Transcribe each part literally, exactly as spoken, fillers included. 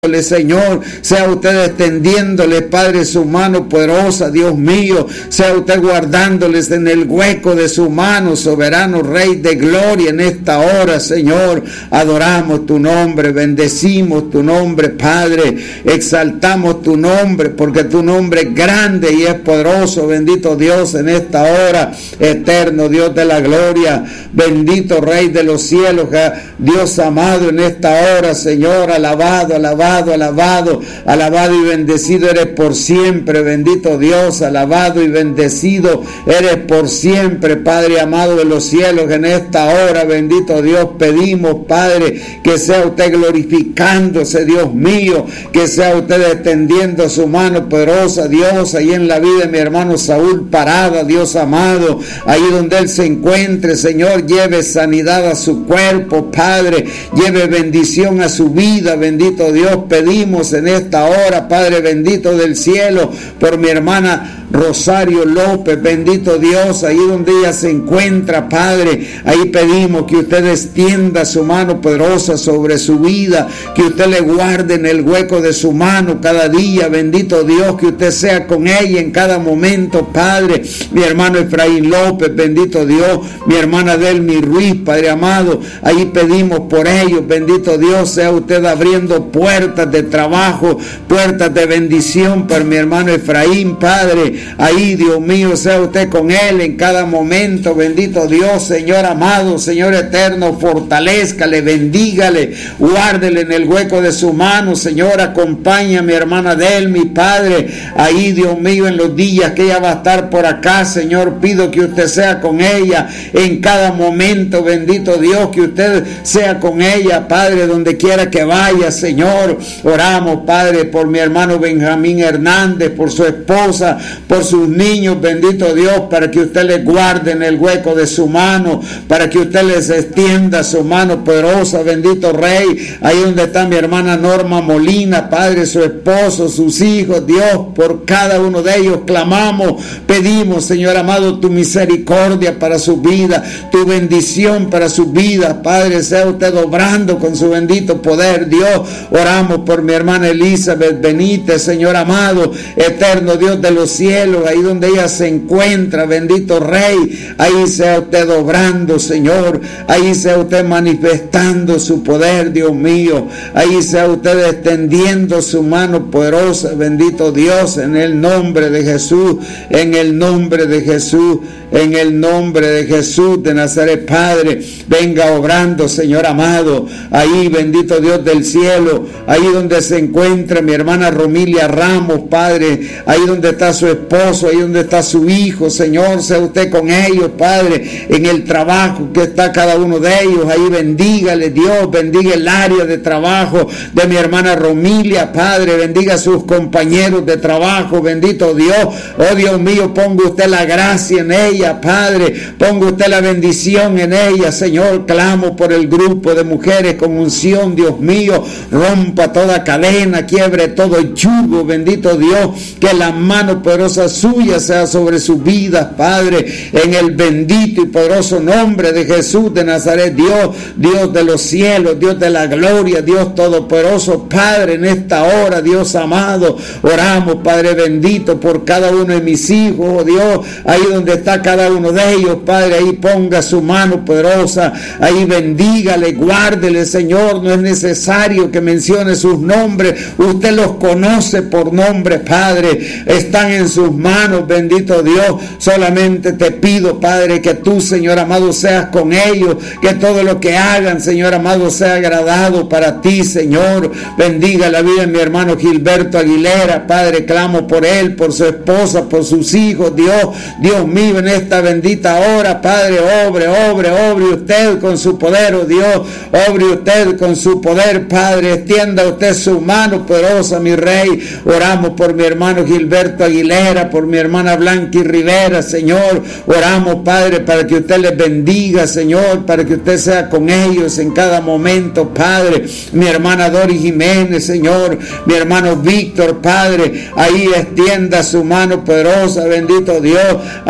Señor, sea usted extendiéndole, Padre, su mano poderosa, Dios mío, sea usted guardándoles en el hueco de su mano, soberano Rey de gloria, en esta hora, Señor. Adoramos tu nombre, bendecimos tu nombre, Padre, exaltamos tu nombre, porque tu nombre es grande y es poderoso. Bendito Dios, en esta hora, eterno Dios de la gloria, bendito Rey de los cielos, Dios amado, en esta hora, Señor, alabado, alabado, alabado, alabado y bendecido eres por siempre, bendito Dios, alabado y bendecido eres por siempre, Padre amado de los cielos. En esta hora, bendito Dios, pedimos, Padre, que sea usted glorificándose, Dios mío, que sea usted extendiendo su mano poderosa, Dios, ahí en la vida de mi hermano Saúl Parada, Dios amado, ahí donde él se encuentre, Señor, lleve sanidad a su cuerpo, Padre, lleve bendición a su vida, bendito Dios. Pedimos en esta hora, Padre bendito del cielo, por mi hermana Rosario López, bendito Dios, ahí donde ella se encuentra, Padre, ahí pedimos que usted extienda su mano poderosa sobre su vida, que usted le guarde en el hueco de su mano cada día, bendito Dios, que usted sea con ella en cada momento, Padre. Mi hermano Efraín López, bendito Dios, mi hermana Delmi Ruiz, Padre amado, ahí pedimos por ellos, bendito Dios, sea usted abriendo puertas de trabajo, puertas de bendición para mi hermano Efraín, Padre. Ahí, Dios mío, sea usted con él en cada momento, bendito Dios, Señor amado, Señor eterno, fortalézcale, bendígale, guárdele en el hueco de su mano, Señor, acompaña a mi hermana Delmi, Padre, ahí, Dios mío, en los días que ella va a estar por acá, Señor, pido que usted sea con ella en cada momento, bendito Dios, que usted sea con ella, Padre, donde quiera que vaya, Señor. Oramos, Padre, por mi hermano Benjamín Hernández, por su esposa, por sus niños, bendito Dios, para que usted les guarde en el hueco de su mano, para que usted les extienda su mano poderosa, bendito Rey, ahí donde está mi hermana Norma Molina, Padre, su esposo, sus hijos, Dios, por cada uno de ellos clamamos, pedimos, Señor amado, tu misericordia para su vida, tu bendición para su vida, Padre, sea usted obrando con su bendito poder, Dios. Oramos por mi hermana Elizabeth Benítez, Señor amado, eterno Dios de los cielos, ahí donde ella se encuentra, bendito Rey, ahí sea usted obrando, Señor, ahí sea usted manifestando su poder, Dios mío, ahí sea usted extendiendo su mano poderosa, bendito Dios, en el nombre de Jesús, en el nombre de Jesús, en el nombre de Jesús de Nazaret, Padre, venga obrando, Señor amado, ahí, bendito Dios del cielo, ahí donde se encuentra mi hermana Romilia Ramos, Padre, ahí donde está su esposo, ahí donde está su hijo, Señor, sea usted con ellos, Padre, en el trabajo que está cada uno de ellos, ahí bendígale, Dios, bendiga el área de trabajo de mi hermana Romilia, Padre, bendiga a sus compañeros de trabajo, bendito Dios, oh Dios mío, ponga usted la gracia en ella, Padre, ponga usted la bendición en ella, Señor, clamo por el grupo de mujeres con unción, Dios mío, rompa toda cadena, quiebre todo yugo, bendito Dios, que la mano poderosa suya sea sobre sus vidas, Padre, en el bendito y poderoso nombre de Jesús de Nazaret, Dios, Dios de los cielos, Dios de la gloria, Dios todopoderoso, Padre, en esta hora, Dios amado, oramos, Padre bendito, por cada uno de mis hijos, oh Dios, ahí donde está cada uno de ellos, Padre, ahí ponga su mano poderosa, ahí bendígale, guárdele, Señor, no es necesario que mencione sus nombres, usted los conoce por nombre, Padre, están en sus manos, bendito Dios, solamente te pido, Padre, que tú, Señor amado, seas con ellos, que todo lo que hagan, Señor amado, sea agradado para ti, Señor, bendiga la vida de mi hermano Gilberto Aguilera, Padre, clamo por él, por su esposa, por sus hijos, Dios, Dios mío, en esta bendita hora, Padre, obre, obre, obre usted con su poder, oh Dios, obre usted con su poder, Padre, extienda usted su mano poderosa, mi Rey, oramos por mi hermano Gilberto Aguilera, por mi hermana Blanqui Rivera, Señor, oramos, Padre, para que usted les bendiga, Señor, para que usted sea con ellos en cada momento, Padre, mi hermana Dori Jiménez, Señor, mi hermano Víctor, Padre, ahí extienda su mano poderosa, bendito Dios, ahí guarda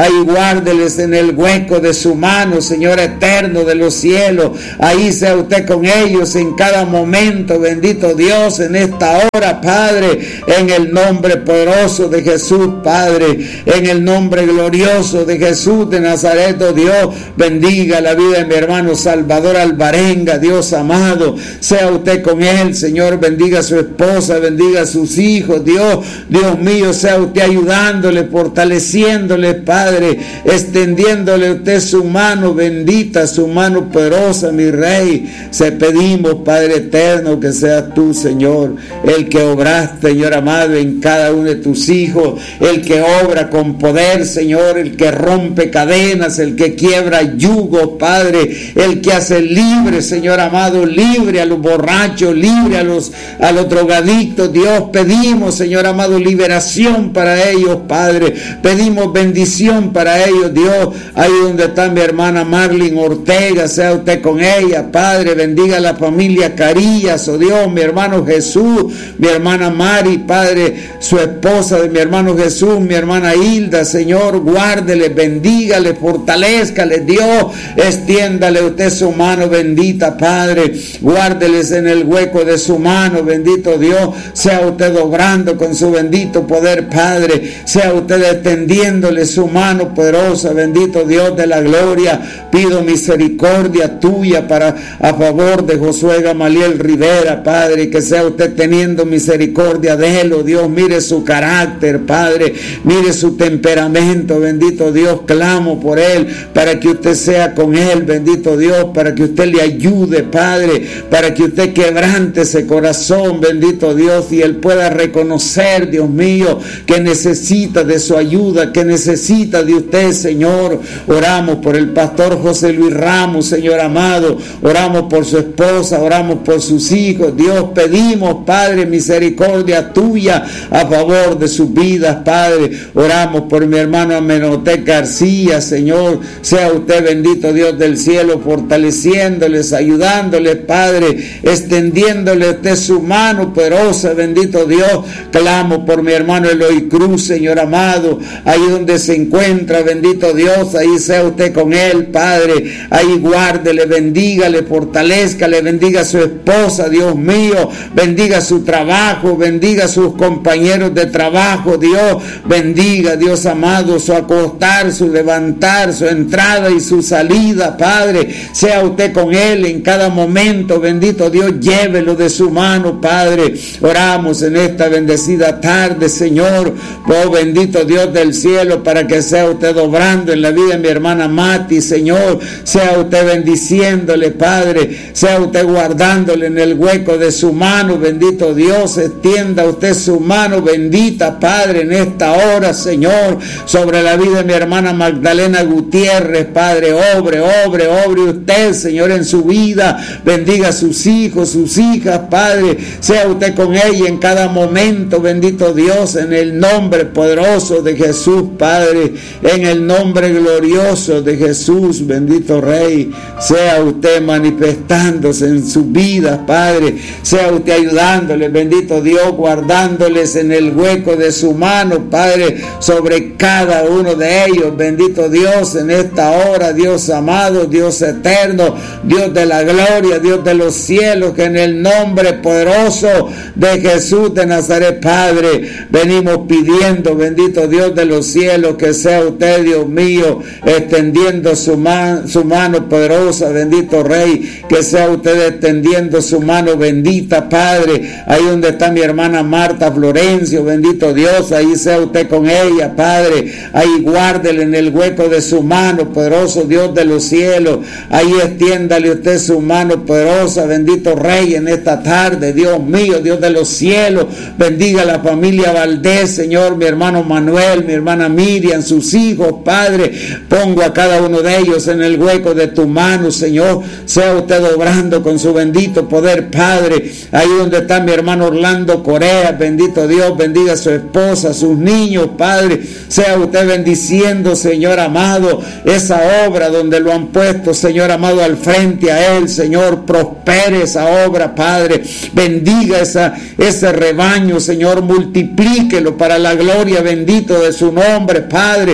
guárdeles en el hueco de su mano, Señor eterno de los cielos. Ahí sea usted con ellos en cada momento, bendito Dios, en esta hora, Padre, en el nombre poderoso de Jesús, Padre, en el nombre glorioso de Jesús de Nazaret, oh Dios, bendiga la vida de mi hermano Salvador Alvarenga, Dios amado, sea usted con él, Señor, bendiga a su esposa, bendiga a sus hijos, Dios, Dios mío, sea usted ayudándole, fortaleciéndole, Padre, extendiéndole a usted su mano bendita, su mano poderosa, mi Rey. Se pedimos, Padre eterno, que seas tú, Señor, el que obraste, Señor amado, en cada uno de tus hijos, el que obra con poder, Señor, el que rompe cadenas, el que quiebra yugos, Padre, el que hace libre, Señor amado, libre a los borrachos, libre a los, a los drogadictos. Dios, pedimos, Señor amado, liberación para ellos, Padre, pedimos bendición para ellos, Dios. Ahí donde está mi hermana Marlene Ortega, sea usted con ella, Padre, bendiga a la familia Carillas, oh Dios, mi hermano Jesús, mi hermana Mari, Padre, su esposa de mi hermano Jesús, mi hermana Hilda, Señor, guárdele, bendígale, fortalezcale, Dios, extiéndale usted su mano bendita, Padre, guárdeles en el hueco de su mano, bendito Dios, sea usted obrando con su bendito poder, Padre, sea usted extendiéndole su mano poderosa, bendito Dios de la gloria. Pido misericordia tuya para a favor de Josué Gamaliel Rivera, Padre, que sea usted teniendo misericordia de él, oh Dios, mire su carácter, Padre, mire su temperamento, bendito Dios, clamo por él, para que usted sea con él, bendito Dios, para que usted le ayude, Padre, para que usted quebrante ese corazón, bendito Dios, y él pueda reconocer, Dios mío, que necesita de su ayuda, que necesita de usted, Señor. Oramos por el pastor José Luis Ramos, Señor amado, oramos por su esposa, oramos por sus hijos, Dios, pedimos, Padre, misericordia tuya a favor de sus vidas, Padre, oramos por mi hermano Amenhotep García, Señor, sea usted bendito Dios del cielo, fortaleciéndoles, ayudándoles, Padre, extendiéndole usted su mano poderosa, bendito Dios, clamo por mi hermano Eloy Cruz, Señor amado, ahí donde se encuentra, bendito Dios, ahí sea usted con él, Padre, ahí guárdele, bendígale, fortalezcale, bendiga a su esposa, Dios mío, bendiga su trabajo, bendiga a sus compañeros de trabajo, Dios, bendiga, Dios amado, su acostar, su levantar, su entrada y su salida, Padre, sea usted con él en cada momento, bendito Dios, llévelo de su mano, Padre, oramos en esta bendecida tarde, Señor, oh bendito Dios del cielo, para que sea usted obrando en la vida de mi hermana Mati, Señor, sea usted bendiciéndole, Padre, sea usted guardándole en el hueco de su mano, bendito Dios, extienda usted su mano bendita, Padre, en esta hora, Señor, sobre la vida de mi hermana Magdalena Gutiérrez, Padre, obre, obre, obre usted, Señor, en su vida, bendiga a sus hijos, sus hijas, Padre, sea usted con ella en cada momento, bendito Dios, en el nombre poderoso de Jesús, Padre, en el nombre glorioso de Jesús, bendito Rey, sea usted manifestándose en sus vidas, Padre, sea usted ayudándole, bendito Dios, guardándoles en el hueco de su mano, Padre, sobre cada uno de ellos, bendito Dios, en esta hora, Dios amado, Dios eterno, Dios de la gloria, Dios de los cielos, que en el nombre poderoso de Jesús de Nazaret, Padre, venimos pidiendo, bendito Dios de los cielos, que sea usted, Dios mío, extendiendo su, man, su mano poderosa, bendito Rey, que sea usted extendiendo su mano bendita, Padre, ahí donde está mi hermana Marta Florencio, bendito Dios, ahí sea usted con ella, Padre, ahí guárdele en el hueco de su mano, poderoso Dios de los cielos, ahí extiéndale usted su mano poderosa, bendito Rey, en esta tarde, Dios mío, Dios de los cielos, bendiga a la familia Valdés, Señor, mi hermano Manuel, mi hermana Miriam, sus hijos, Padre, pongo a cada uno de ellos en el hueco de tu mano, Señor, sea usted obrando con su bendito poder, Padre, ahí donde está mi hermano Orlando Corea, bendito Dios, bendiga a su esposa, a sus niños, Padre, sea usted bendiciendo, Señor amado, esa obra donde lo han puesto, Señor amado, al frente a él, Señor, prospere esa obra, Padre, bendiga esa, ese rebaño, Señor, multiplíquelo para la gloria, bendito de su nombre, Padre,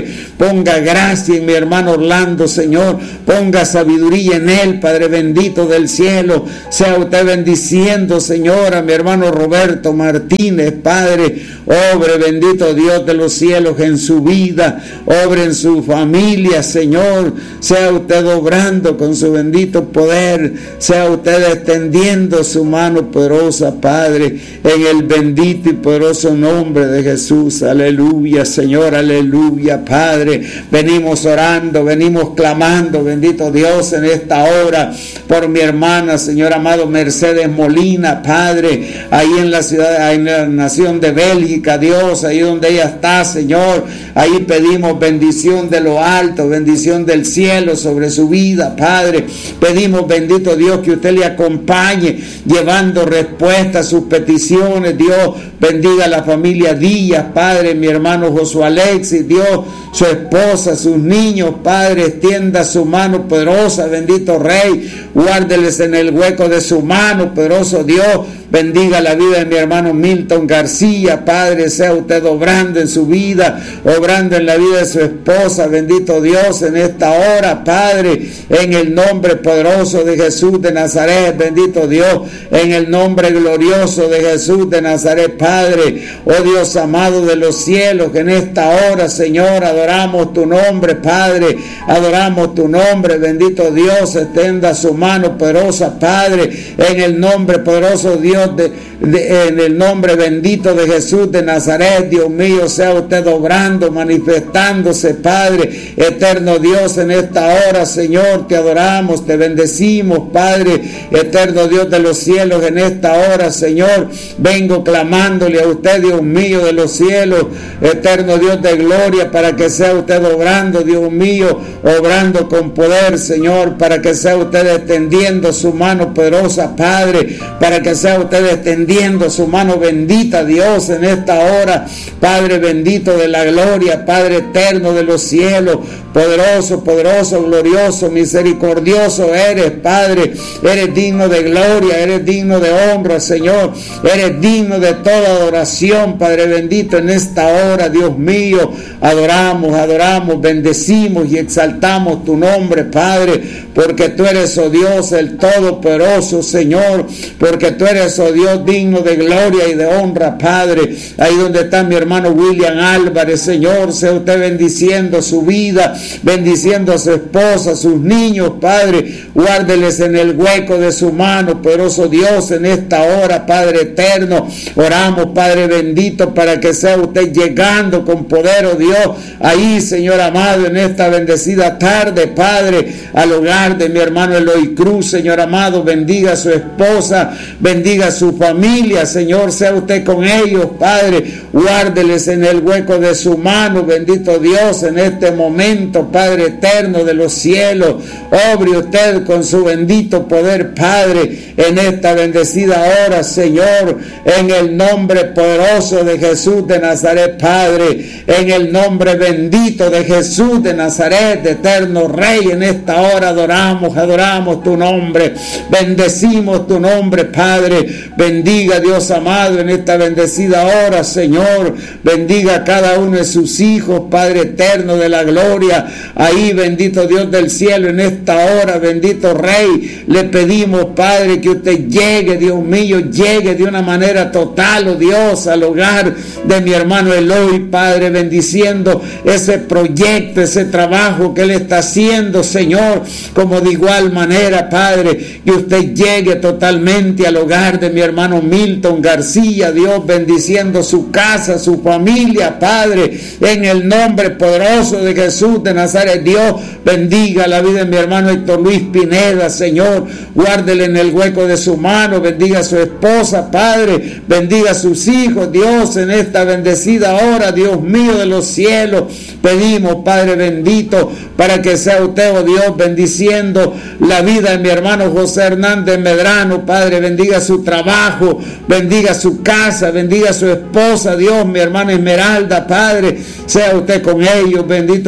ponga gracia en mi hermano Orlando, Señor, ponga sabiduría en él, Padre bendito del cielo. Sea usted bendiciendo, Señor, a mi hermano Roberto Martínez, Padre, obre, bendito Dios de los cielos, en su vida, obre en su familia, Señor, sea usted obrando con su bendito poder, sea usted extendiendo su mano poderosa, Padre, en el bendito y poderoso nombre de Jesús. Aleluya, Señor, aleluya, Padre. Venimos orando, venimos clamando, bendito Dios, en esta hora por mi hermana, Señor amado, Mercedes Molina, Padre, ahí en la ciudad, ahí en la nación de Bélgica, Dios, ahí donde ella está, Señor, ahí pedimos bendición de lo alto, bendición del cielo sobre su vida, Padre. Pedimos, bendito Dios, que usted le acompañe llevando respuesta a sus peticiones. Dios, bendiga a la familia Díaz, Padre, mi hermano Josué Alexis, Dios, su esposa, sus niños, Padre, extienda su mano poderosa, bendito Rey, guárdeles en el hueco de su mano, poderoso Dios. Bendiga la vida de mi hermano Milton García, Padre, sea usted obrando en su vida, obrando en la vida de su esposa, bendito Dios, en esta hora, Padre, en el nombre poderoso de Jesús de Nazaret, bendito Dios, en el nombre glorioso de Jesús de Nazaret, Padre, oh Dios amado de los cielos, que en esta hora, Señor, adoramos tu nombre, Padre, adoramos tu nombre, bendito Dios, extienda su mano poderosa, Padre, en el nombre poderoso Dios, De, de, en el nombre bendito de Jesús de Nazaret, Dios mío, sea usted obrando, manifestándose, Padre, eterno Dios, en esta hora, Señor, te adoramos, te bendecimos, Padre, eterno Dios de los cielos, en esta hora, Señor, vengo clamándole a usted, Dios mío de los cielos, eterno Dios de gloria, para que sea usted obrando, Dios mío, obrando con poder, Señor, para que sea usted extendiendo su mano poderosa, Padre, para que sea usted extendiendo su mano bendita, Dios, en esta hora, Padre bendito de la gloria, Padre eterno de los cielos, poderoso, poderoso, glorioso, misericordioso eres, Padre, eres digno de gloria, eres digno de honra, Señor, eres digno de toda adoración, Padre bendito, en esta hora, Dios mío, adoramos, adoramos, bendecimos y exaltamos tu nombre, Padre, porque tú eres, oh Dios, el todopoderoso, Señor, porque tú eres, oh Dios, digno de gloria y de honra, Padre. Ahí donde está mi hermano William Álvarez, Señor, sea usted bendiciendo su vida, bendiciendo a su esposa, a sus niños, Padre, guárdeles en el hueco de su mano, poderoso Dios, en esta hora, Padre eterno, oramos, Padre bendito, para que sea usted llegando con poder, oh Dios, ahí, Señor amado, en esta bendecida tarde, Padre, al hogar de mi hermano Eloy Cruz, Señor amado, bendiga a su esposa, bendiga a su familia, Señor, sea usted con ellos, Padre, guárdeles en el hueco de su mano, bendito Dios, en este momento, Padre eterno de los cielos, obre usted con su bendito poder, Padre, en esta bendecida hora, Señor, en el nombre poderoso de Jesús de Nazaret, Padre, en el nombre bendito de Jesús de Nazaret, eterno Rey, en esta hora adoramos, adoramos tu nombre, bendecimos tu nombre, Padre, bendiga Dios amado en esta bendecida hora, Señor, bendiga a cada uno de sus hijos, Padre eterno de la gloria, ahí bendito Dios del cielo, en esta hora, bendito Rey, le pedimos, Padre, que usted llegue, Dios mío, llegue de una manera total, oh Dios, al hogar de mi hermano Eloy, Padre, bendiciendo ese proyecto, ese trabajo que él está haciendo, Señor, como de igual manera, Padre, que usted llegue totalmente al hogar de mi hermano Milton García, Dios, bendiciendo su casa, su familia, Padre, en el nombre poderoso de Jesús de Nazaret, Dios, bendiga la vida de mi hermano Héctor Luis Pineda, Señor, guárdele en el hueco de su mano, bendiga a su esposa, Padre, bendiga a sus hijos, Dios, en esta bendecida hora, Dios mío de los cielos, pedimos, Padre bendito, para que sea usted, oh Dios, bendiciendo la vida de mi hermano José Hernández Medrano, Padre, bendiga su trabajo, bendiga su casa, bendiga su esposa, Dios, mi hermana Esmeralda, Padre, sea usted con ellos, bendito Dios,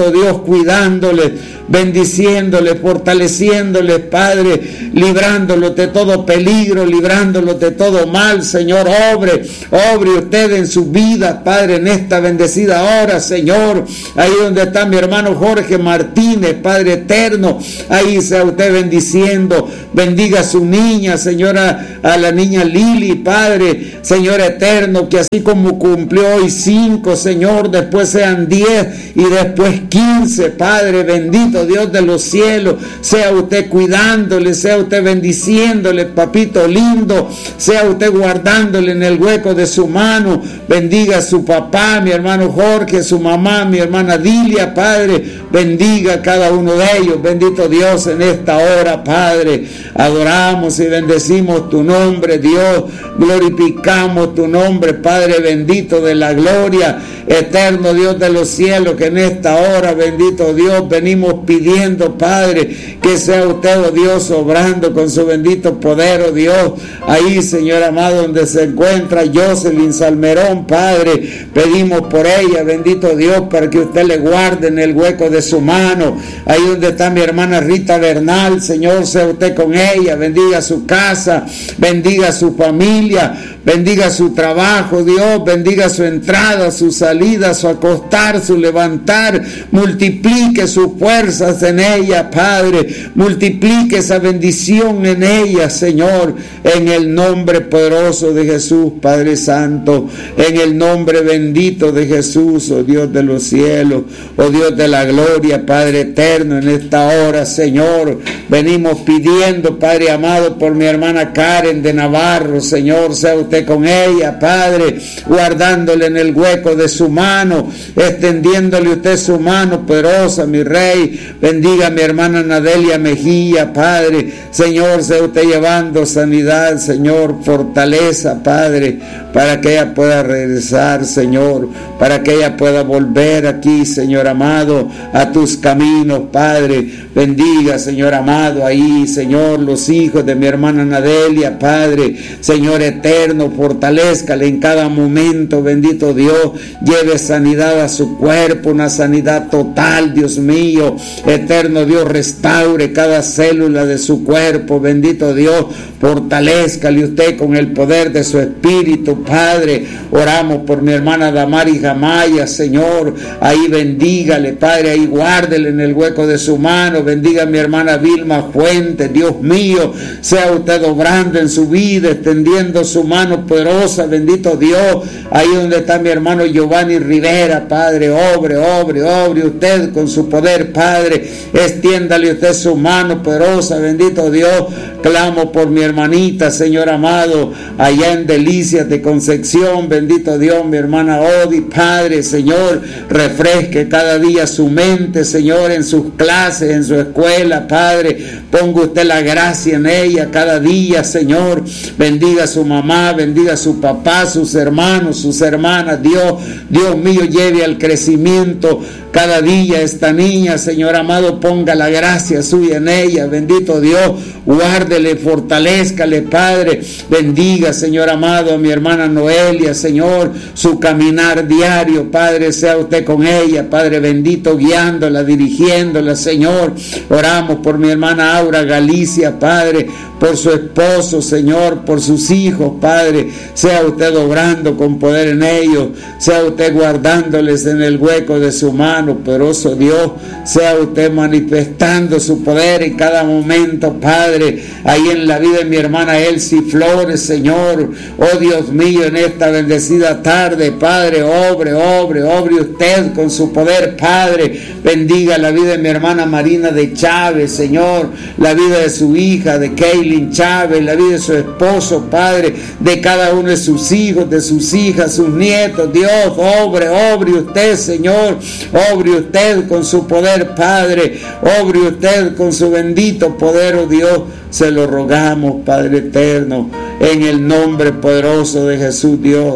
cuidándoles, bendiciéndoles, fortaleciéndoles, Padre, librándolos de todo peligro, librándolos de todo mal, Señor. Obre, obre usted en su vida, Padre, en esta bendecida hora, Señor. Ahí donde está mi hermano Jorge Martínez, Padre eterno, ahí sea usted bendiciendo, bendiga a su niña, Señora, a la niña Lili, Padre, Señor eterno, que así como cumplió hoy cinco, Señor, después sean diez y después quince, Padre, bendito Dios de los cielos, sea usted cuidándole, sea usted bendiciéndole, papito lindo, sea usted guardándole en el hueco de su mano, bendiga a su papá, mi hermano Jorge, su mamá, mi hermana Dilia, Padre, bendiga a cada uno de ellos, bendito Dios, en esta hora, Padre, adoramos y bendecimos tu nombre, Dios, glorificamos tu nombre, Padre bendito de la gloria, eterno Dios de los cielos, que en esta hora, bendito Dios, venimos pidiendo, Padre, que sea usted, oh Dios, obrando con su bendito poder, oh Dios, ahí, Señor amado, donde se encuentra Jocelyn Salmerón, Padre, pedimos por ella, bendito Dios, para que usted le guarde en el hueco de su mano, ahí donde está mi hermana Rita Bernal, Señor, sea usted con ella, bendiga su casa, bendiga su familia, bendiga su trabajo, Dios, bendiga su entrada, su salida, su acostar, su levantar, multiplique sus fuerzas en ella, Padre, multiplique esa bendición en ella, Señor, en el nombre poderoso de Jesús, Padre Santo, en el nombre bendito de Jesús, oh Dios de los cielos, oh Dios de la gloria, Padre eterno, en esta hora, Señor, venimos pidiendo, Padre amado, por mi hermana Karen de Navarro, Señor, sea usted con ella, Padre, guardándole en el hueco de su mano, extendiéndole usted su mano poderosa, mi Rey, bendiga a mi hermana Nadelia Mejía, Padre, Señor, sea usted llevando sanidad, Señor, fortaleza, Padre, para que ella pueda regresar, Señor, para que ella pueda volver aquí, Señor amado, a tus caminos, Padre, bendiga, Señor amado, ahí, Señor, los hijos de mi hermana Nadelia, Padre, Señor eterno, fortalézcale en cada momento, bendito Dios, lleve sanidad a su cuerpo, una sanidad total, Dios mío, eterno Dios, restaure cada célula de su cuerpo, bendito Dios, fortalézcale usted con el poder de su espíritu, Padre, oramos por mi hermana Damari Jamaya, Señor, ahí bendígale, Padre, ahí guárdele en el hueco de su mano, bendiga a mi hermana Vilma Fuentes, Dios mío, sea usted obrando en su vida, extendiendo su mano poderosa, bendito Dios, ahí donde está mi hermano Giovanni Rivera, Padre, obre, obre, obre usted con su poder, Padre, extiéndale usted su mano poderosa, bendito Dios, clamo por mi hermanita, Señor amado, allá en Delicias de Concepción, bendito Dios, mi hermana Odi, Padre, Señor, refresque cada día su mente, Señor, en sus clases, en su escuela, Padre, ponga usted la gracia en ella cada día, Señor, bendiga a su mamá, bendiga a su papá, sus hermanos, sus hermanas, Dios, Dios mío, lleve al crecimiento cada día esta niña, Señor amado, ponga la gracia suya en ella, bendito Dios, guárdele, fortalézcale, Padre, bendiga, Señor amado, a mi hermana Noelia, Señor, su caminar diario, Padre, sea usted con ella, Padre bendito, guiándola, dirigiéndola, Señor, oramos por mi hermana Aura Galicia, Padre, por su esposo, Señor, por sus hijos, Padre, sea usted obrando con poder en ellos, sea usted guardándoles en el hueco de su mano, poderoso Dios, sea usted manifestando su poder en cada momento, Padre, ahí en la vida de mi hermana Elsie Flores, Señor, oh Dios mío, en esta bendecida tarde, Padre, obre, obre, obre usted con su poder, Padre, bendiga la vida de mi hermana Marina de Chávez, Señor, la vida de su hija, de Kaylin Chávez, la vida de su esposo, Padre, de cada uno de sus hijos, de sus hijas, sus nietos, Dios, obre, obre usted, Señor, obre usted con su poder, Padre, obre usted con su bendito poder, oh Dios, se lo rogamos, Padre eterno, en el nombre poderoso de Jesús, Dios,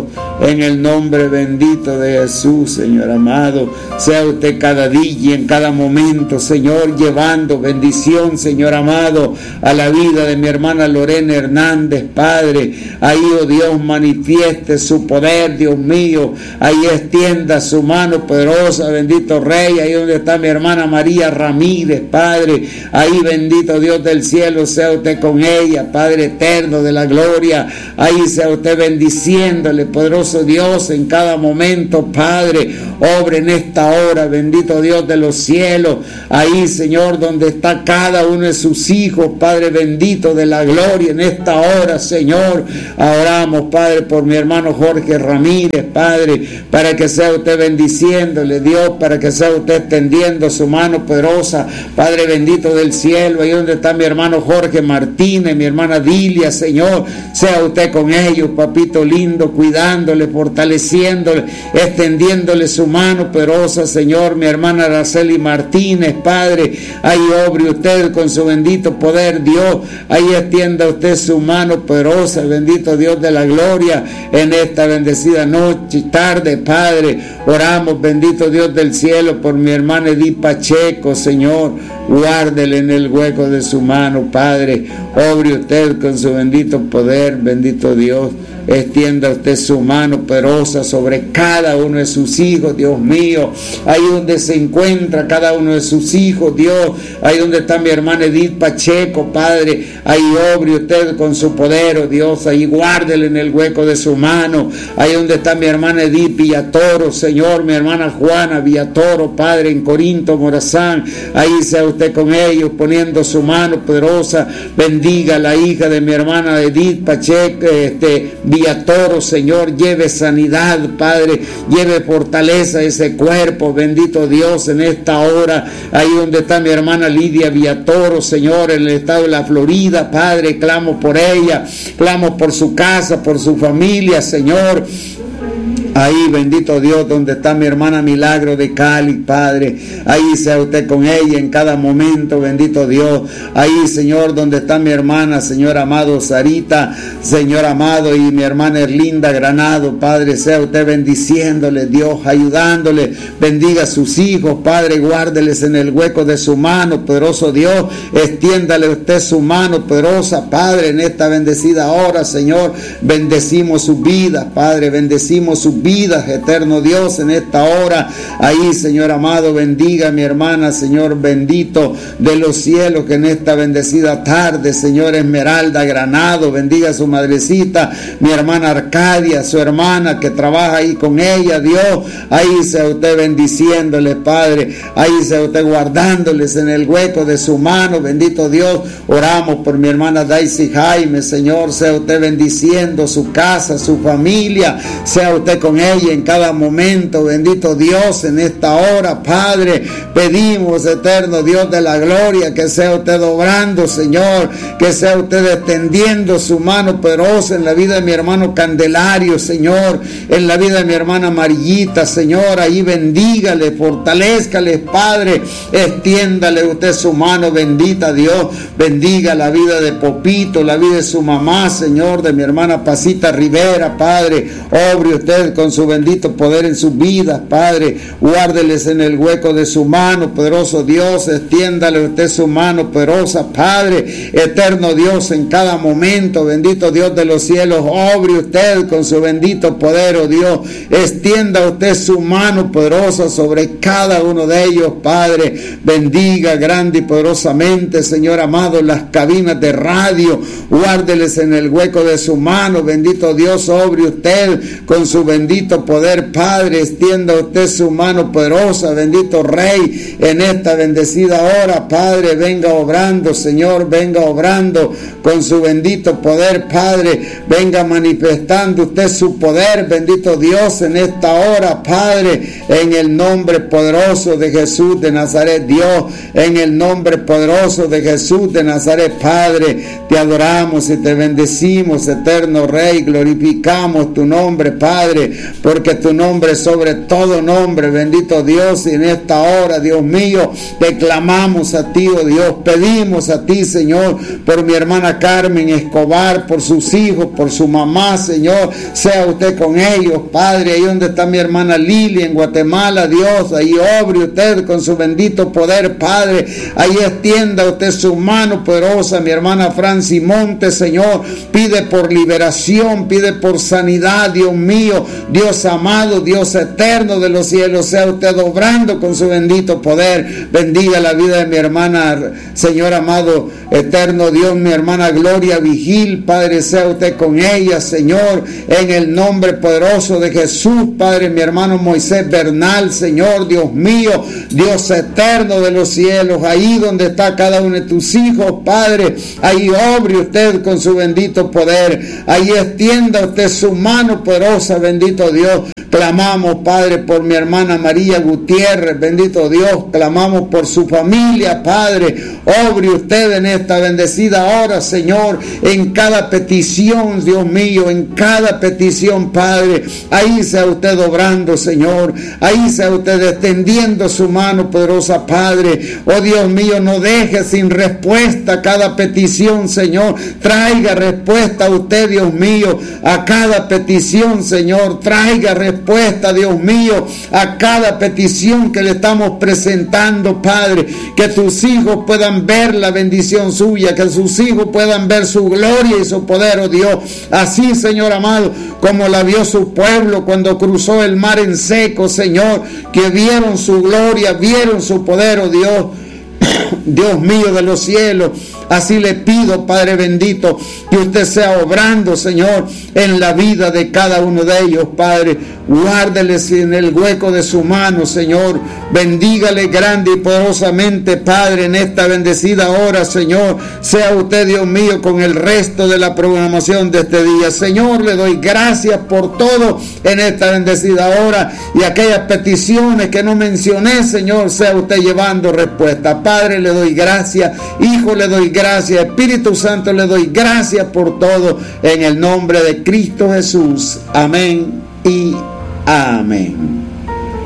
en el nombre bendito de Jesús, Señor amado. Sea usted cada día y en cada momento, Señor, llevando bendición, Señor amado, a la vida de mi hermana Lorena Hernández, Padre. Ahí, oh Dios, manifieste su poder, Dios mío. Ahí extienda su mano poderosa, bendito Rey. Ahí donde está mi hermana María Ramírez, Padre. Ahí, bendito Dios del cielo, sea usted con ella, Padre eterno de la gloria. Ahí sea usted bendiciéndole, poderoso Dios, en cada momento, Padre. Obre en esta hora, bendito Dios de los cielos. Ahí, Señor, donde está cada uno de sus hijos, Padre bendito de la gloria, en esta hora, Señor. Oramos, Padre, por mi hermano Jorge Ramírez, Padre, para que sea usted bendiciéndole, Dios, para que sea usted extendiendo su mano poderosa, Padre bendito del cielo. Ahí donde está mi hermano Jorge Martínez, mi hermana Dilia, Señor, sea usted con ellos, papito lindo, cuidándole, fortaleciéndole, extendiéndole su mano poderosa, Señor. Mi hermana Araceli Martínez, Padre, ahí obre usted con su bendito poder, Dios. Ahí extienda usted su mano poderosa, bendito Dios de la gloria, en esta bendecida noche y tarde, Padre. Oramos, bendito Dios del cielo, por mi hermana Edith Pacheco, Señor. Guárdele en el hueco de su mano, Padre. Obre usted con su bendito poder, bendito Dios. Extienda usted su mano poderosa sobre cada uno de sus hijos, Dios mío. Ahí donde se encuentra cada uno de sus hijos, Dios. Ahí donde está mi hermana Edith Pacheco, Padre. Ahí obre usted con su poder, oh Dios. Ahí guárdele en el hueco de su mano. Ahí donde está mi hermana Edith Villatoro, Señor. Mi hermana Juana Villatoro, Padre, en Corinto, Morazán. Ahí sea usted con ellos, poniendo su mano poderosa. Bendiga a la hija de mi hermana Edith Pacheco, este Villatoro, Señor. Lleve sanidad, Padre. Lleve fortaleza a ese cuerpo, bendito Dios, en esta hora. Ahí donde está mi hermana Lidia Villatoro, Señor, en el estado de la Florida, Padre. Clamo por ella, clamo por su casa, por su familia, Señor. Ahí, bendito Dios, donde está mi hermana Milagro de Cali, Padre. Ahí sea usted con ella en cada momento, bendito Dios. Ahí, Señor, donde está mi hermana, Señor amado, Sarita, Señor amado, y mi hermana Erlinda Granado, Padre. Sea usted bendiciéndole, Dios, ayudándole. Bendiga a sus hijos, Padre. Guárdeles en el hueco de su mano, poderoso Dios. Extiéndale usted su mano poderosa, Padre, en esta bendecida hora, Señor. Bendecimos sus vidas, Padre. Bendecimos sus vidas, eterno Dios, en esta hora. Ahí, Señor amado, bendiga a mi hermana, Señor bendito de los cielos, que en esta bendecida tarde, Señor, Esmeralda Granado, bendiga a su madrecita, mi hermana Arcadia, su hermana que trabaja ahí con ella, Dios. Ahí sea usted bendiciéndoles, Padre. Ahí sea usted guardándoles en el hueco de su mano, bendito Dios. Oramos por mi hermana Daisy Jaime, Señor. Sea usted bendiciendo su casa, su familia. Sea usted con ella en cada momento, bendito Dios, en esta hora, Padre. Pedimos, eterno Dios de la gloria, que sea usted obrando, Señor, que sea usted extendiendo su mano poderosa en la vida de mi hermano Candelario, Señor, en la vida de mi hermana Amarillita, Señor. Ahí bendígale, fortalezcale, Padre. Extiéndale usted su mano bendita, Dios. Bendiga la vida de Popito, la vida de su mamá, Señor, de mi hermana Pasita Rivera, Padre. Obre usted con su bendito poder en sus vidas, Padre. Guárdeles en el hueco de su mano, poderoso Dios. Extiéndale usted su mano poderosa, Padre, eterno Dios, en cada momento, bendito Dios de los cielos. Obre usted con su bendito poder, oh Dios. Extienda usted su mano poderosa sobre cada uno de ellos, Padre. Bendiga grande y poderosamente, Señor amado, las cabinas de radio. Guárdeles en el hueco de su mano, bendito Dios. Obre usted con su bendito poder, Padre. Extienda usted su mano poderosa, bendito Rey, en esta bendecida hora, Padre. Venga obrando, Señor, venga obrando con su bendito poder, Padre. Venga manifestando usted su poder, bendito Dios, en esta hora, Padre, en el nombre poderoso de Jesús de Nazaret, Dios, en el nombre poderoso de Jesús de Nazaret, Padre. Te adoramos y te bendecimos, eterno Rey. Glorificamos tu nombre, Padre. porque tu nombre es sobre todo nombre, bendito Dios, y en esta hora, Dios mío, te clamamos a ti, oh Dios, pedimos a ti, Señor, por mi hermana Carmen Escobar, por sus hijos, por su mamá, Señor, sea usted con ellos, Padre, ahí donde está mi hermana Lili en Guatemala, Dios, ahí obre usted con su bendito poder, Padre, ahí extienda usted su mano poderosa, mi hermana Franci Montes, Señor, pide por liberación, pide por sanidad, Dios mío, Dios amado, Dios eterno de los cielos, sea usted obrando con su bendito poder, bendiga la vida de mi hermana, Señor amado, eterno Dios, mi hermana Gloria Vigil, Padre, sea usted con ella, Señor, en el nombre poderoso de Jesús, Padre, mi hermano Moisés Bernal, Señor, Dios mío, Dios eterno de los cielos, ahí donde está cada uno de tus hijos, Padre, ahí obre usted con su bendito poder, ahí extienda usted su mano poderosa, bendito Dios. Clamamos, Padre, por mi hermana María Gutiérrez, bendito Dios, clamamos por su familia, Padre, obre usted en esta bendecida hora, Señor, en cada petición, Dios mío, en cada petición, Padre, ahí sea usted obrando, Señor, ahí sea usted extendiendo su mano poderosa, Padre, oh Dios mío, no deje sin respuesta cada petición, Señor, traiga respuesta a usted, Dios mío, a cada petición, Señor, traiga respuesta, Dios mío, a cada petición que le estamos presentando, Padre, que tus hijos puedan ver la bendición suya, que sus hijos puedan ver su gloria y su poder, oh Dios, así, Señor amado, como la vio su pueblo cuando cruzó el mar en seco, Señor, que vieron su gloria, vieron su poder, oh Dios, Dios mío de los cielos, así le pido, Padre bendito, que usted sea obrando, Señor, en la vida de cada uno de ellos, Padre, guárdeles en el hueco de su mano, Señor, bendígale grande y poderosamente, Padre, en esta bendecida hora, Señor, sea usted, Dios mío, con el resto de la programación de este día, Señor, le doy gracias por todo en esta bendecida hora, y aquellas peticiones que no mencioné, Señor, sea usted llevando respuesta, Padre, le doy gracias, Hijo, le doy gracias, Espíritu Santo, le doy gracias por todo, en el nombre de Cristo Jesús, amén y amén.